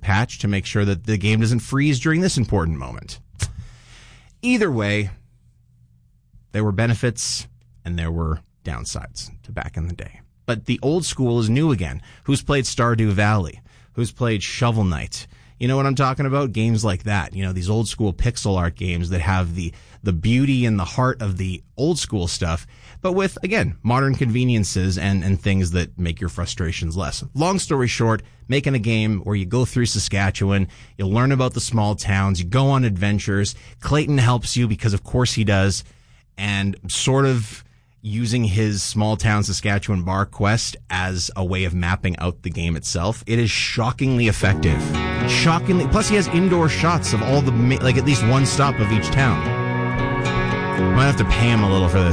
patch to make sure that the game doesn't freeze during this important moment. Either way, there were benefits and there were downsides to back in the day. But the old school is new again. Who's played Stardew Valley? Who's played Shovel Knight? You know what I'm talking about? Games like that. You know, these old school pixel art games that have the beauty and the heart of the old school stuff, but with, again, modern conveniences and things that make your frustrations less. Long story short, making a game where you go through Saskatchewan, you learn about the small towns, you go on adventures. Clayton helps you because of course he does, and sort of using his small town Saskatchewan bar quest as a way of mapping out the game itself. It is shockingly effective. Shockingly. Plus he has indoor shots of all the, like at least one stop of each town. I might have to pay him a little for this.